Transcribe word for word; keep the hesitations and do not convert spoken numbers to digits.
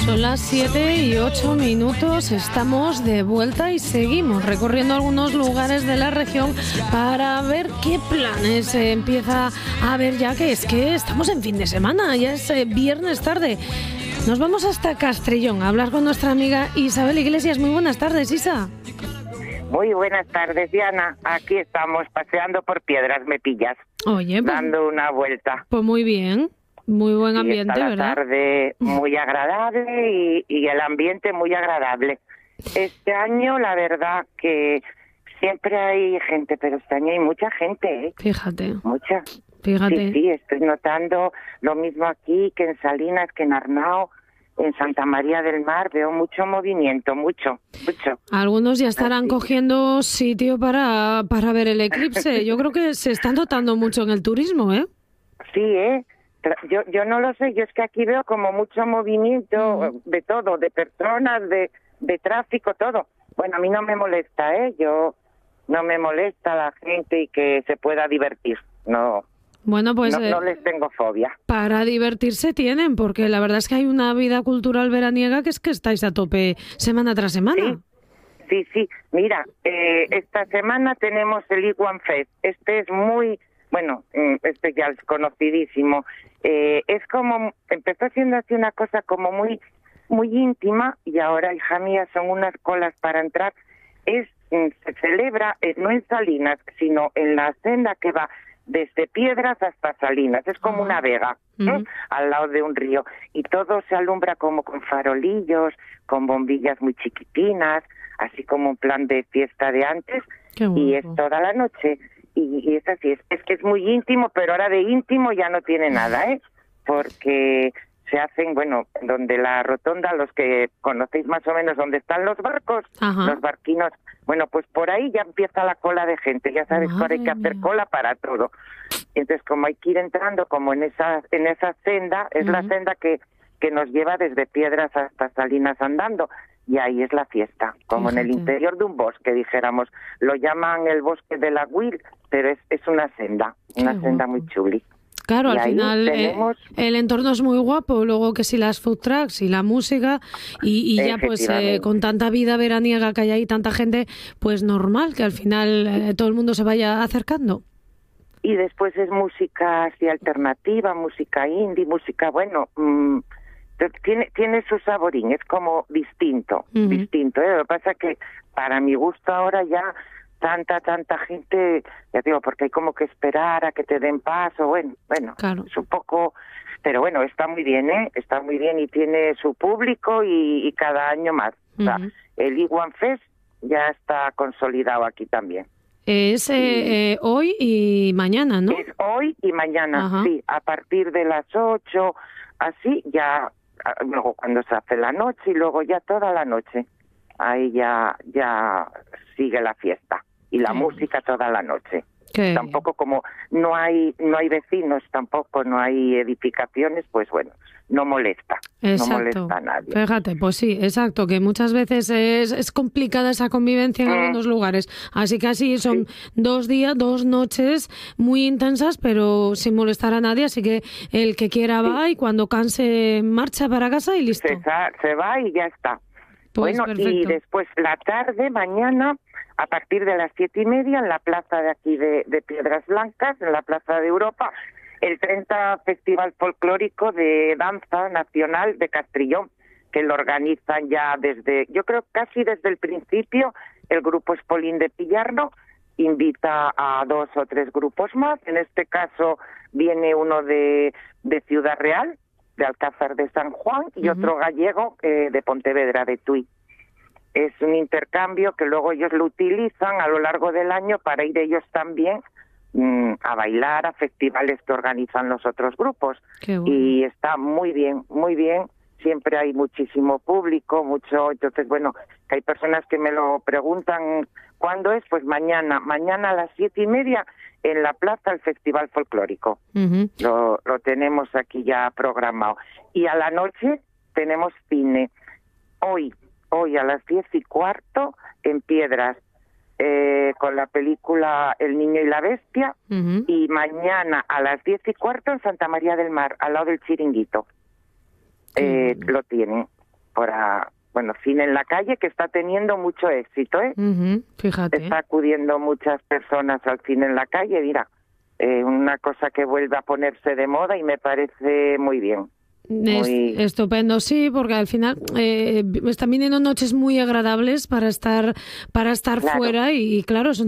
Son las siete y ocho minutos, estamos de vuelta y seguimos recorriendo algunos lugares de la región para ver qué planes se empieza a ver, ya que es que estamos en fin de semana, ya es eh, viernes tarde. Nos vamos hasta Castrillón a hablar con nuestra amiga Isabel Iglesias. Muy buenas tardes, Isa. Muy buenas tardes, Diana. Aquí estamos paseando por Piedras, me pillas. Oye, pues, dando una vuelta. Pues muy bien. Muy buen ambiente, sí, está la ¿verdad? tarde muy agradable y, y el ambiente muy agradable. Este año, la verdad que siempre hay gente, pero este año hay mucha gente, ¿eh? Fíjate. Mucha. Fíjate. Sí, sí, estoy notando lo mismo aquí que en Salinas, que en Arnao, en Santa María del Mar. Veo mucho movimiento, mucho, mucho. Algunos ya estarán Así. cogiendo sitio para, para ver el eclipse. Yo creo que se está notando mucho en el turismo, ¿eh? Sí, ¿eh? Yo yo no lo sé, yo es que aquí veo como mucho movimiento mm. de todo, de personas, de, de tráfico, todo. Bueno, a mí no me molesta, ¿eh? Yo no me molesta la gente y que se pueda divertir, no. Bueno, pues no, eh, no les tengo fobia. Para divertirse tienen, porque la verdad es que hay una vida cultural veraniega que es que estáis a tope semana tras semana. Sí, sí, sí. Mira, eh, esta semana tenemos el Iguan Fest. Este es muy... Bueno, este ya es conocidísimo. Eh, es como, empezó siendo así una cosa como muy muy íntima y ahora, hija mía, son unas colas para entrar. Es se celebra eh, no en Salinas, sino en la senda que va desde Piedras hasta Salinas. Es como uh-huh. una vega, ¿eh? uh-huh. al lado de un río. Y todo se alumbra como con farolillos, con bombillas muy chiquitinas, así como un plan de fiesta de antes. Y es toda la noche. Y, y es así, es, es que es muy íntimo, pero ahora de íntimo ya no tiene nada, ¿eh? Porque se hacen, bueno, donde la rotonda, los que conocéis más o menos dónde están los barcos, Ajá. los barquinos, bueno, pues por ahí ya empieza la cola de gente, ya sabes que ahora hay que hacer mía. cola para todo. Entonces, como hay que ir entrando como en esa en esa senda, es uh-huh. la senda que, que nos lleva desde Piedras hasta Salinas andando. Y ahí es la fiesta, como Fíjate. en el interior de un bosque, dijéramos. Lo llaman el bosque de la Huil, pero es, es una senda, una Qué senda guapo. muy chuli. Claro, y al final tenemos... eh, el entorno es muy guapo, luego que si las food trucks y la música, y, y ya pues eh, con tanta vida veraniega que hay ahí, tanta gente, pues normal que al final eh, todo el mundo se vaya acercando. Y después es música así alternativa, música indie, música, bueno... Mmm, Tiene, tiene su saborín, es como distinto, uh-huh. distinto. ¿eh? Lo que pasa es que para mi gusto ahora ya tanta, tanta gente, ya digo, porque hay como que esperar a que te den paso, bueno, bueno, claro. es un poco, pero bueno, está muy bien, ¿eh? Está muy bien y tiene su público y, y cada año más. Uh-huh. O sea, el Iguan Fest ya está consolidado aquí también. Es eh, y, eh, hoy y mañana, ¿no? Es hoy y mañana, Ajá. sí, a partir de las ocho, así ya... luego cuando se hace la noche y luego ya toda la noche ahí ya ya sigue la fiesta y la sí. música toda la noche. Qué tampoco bien. Como no hay no hay vecinos, tampoco no hay edificaciones, pues bueno, no molesta, exacto. no molesta a nadie. Fíjate, pues sí, exacto, que muchas veces es, es complicada esa convivencia en mm. algunos lugares, así que así son sí. dos días, dos noches muy intensas, pero sin molestar a nadie, así que el que quiera va sí. y cuando canse marcha para casa y listo. Se, se va y ya está. Pues bueno, perfecto. Y después la tarde, mañana, a partir de las siete y media, en la plaza de aquí de, de Piedras Blancas, en la Plaza de Europa, el treinta Festival Folclórico de Danza Nacional de Castrillón, que lo organizan ya desde, yo creo casi desde el principio, el grupo Espolín de Pillarno, invita a dos o tres grupos más, en este caso viene uno de, de Ciudad Real, de Alcázar de San Juan, y uh-huh. otro gallego eh, de Pontevedra, de Tui. Es un intercambio que luego ellos lo utilizan a lo largo del año para ir ellos también mmm, a bailar a festivales que organizan los otros grupos. Qué bueno. Y está muy bien, muy bien. Siempre hay muchísimo público, mucho. Entonces, bueno, que hay personas que me lo preguntan cuándo es, pues mañana, mañana a las siete y media en la plaza el Festival Folclórico. Uh-huh. Lo, lo tenemos aquí ya programado. Y a la noche tenemos cine. Hoy, hoy a las diez y cuarto en Piedras, eh, con la película El Niño y la Bestia, uh-huh. y mañana a las diez y cuarto en Santa María del Mar, al lado del Chiringuito. Eh, uh-huh. Lo tienen. para, bueno, cine en la calle, que está teniendo mucho éxito, ¿eh? Uh-huh, fíjate. Está acudiendo muchas personas al cine en la calle, mira, eh, una cosa que vuelve a ponerse de moda y me parece muy bien. Muy... Estupendo, sí, porque al final eh, están viniendo noches muy agradables para estar para estar claro. fuera y, y claro, es una